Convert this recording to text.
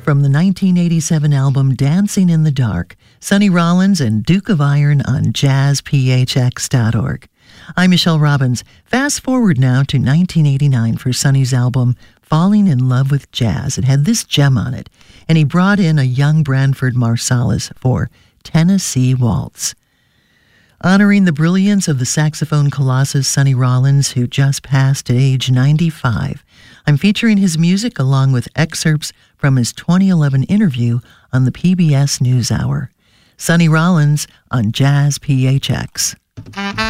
From the 1987 album Dancing in the Dark, Sonny Rollins and Duke of Iron on jazzphx.org. I'm Michelle Robbins. Fast forward now to 1989 for Sonny's album Falling in Love with Jazz. It had this gem on it, and he brought in a young Branford Marsalis for Tennessee Waltz. Honoring the brilliance of the saxophone colossus Sonny Rollins, who just passed at age 95, I'm featuring his music along with excerpts from his 2011 interview on the PBS NewsHour. Sonny Rollins on Jazz PHX.